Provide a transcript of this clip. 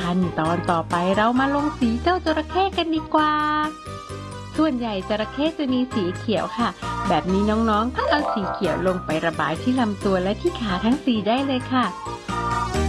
ขั้นตอนต่อไปเรามาลงสีเจ้าจระเข้กันดีกว่าส่วนใหญ่จระเข้จะมีสีเขียวค่ะแบบนี้น้องๆก็เอาสีเขียวลงไประบายที่ลำตัวและที่ขาทั้ง4ได้เลยค่ะ